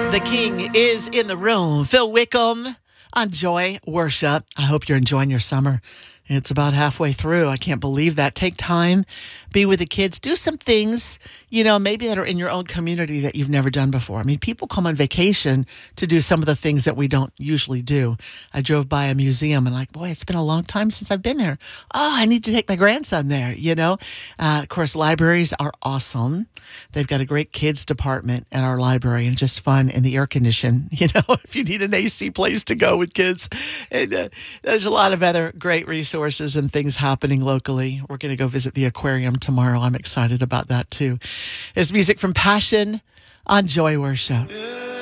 The King is in the room. Phil Wickham on Joy Worship. I hope you're enjoying your summer. It's about halfway through. I can't believe that. Take time, be with the kids, do some things, maybe that are in your own community that you've never done before. I mean, people come on vacation to do some of the things that we don't usually do. I drove by a museum and boy, it's been a long time since I've been there. Oh, I need to take my grandson there, Of course, libraries are awesome. They've got a great kids department at our library and just fun in the air condition, if you need an AC place to go with kids. And there's a lot of other great resources and things happening locally. We're going to go visit the aquarium tomorrow. I'm excited about that too. It's music from Passion on Joy Worship.